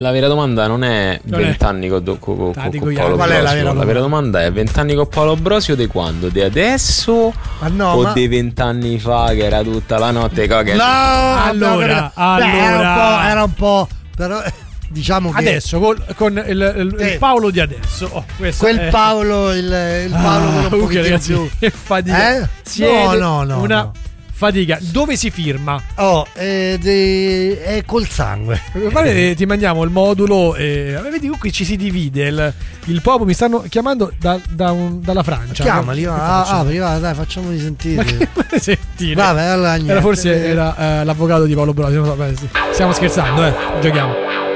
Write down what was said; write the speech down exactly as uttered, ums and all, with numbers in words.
La vera domanda non è vent'anni con, con, con, Ah, con dico io, Paolo qual è la Brosio. vera La vera domanda è vent'anni con Paolo Brosio di quando? Di adesso Ma no, o ma- dei vent'anni fa che era tutta la notte? co- Che... No, Allora, no, perché- beh, era un allora. po', era un po', però diciamo che Adesso col- con il, il- il Eh. Paolo di adesso. Oh, questo quel è- Paolo, il, il Paolo Ah, quello un comunque, pochettino ragazzi, più. che fatica. Eh? Siete No, no, no, Una no. fatica. Dove si firma? Oh, eh, de- è col sangue. Guarda, eh, ti mandiamo il modulo. E, vedi, qui ci si divide. Il, il popolo mi stanno chiamando da, da un- dalla Francia. Chiamali, Che va, faccio? apri, va, dai, facciamoli sentire. Ma che vuoi sentire? Vabbè, allora niente. Era forse era eh, l'avvocato di Paolo Brosio. Non so, beh, sì. Stiamo scherzando, eh. Giochiamo.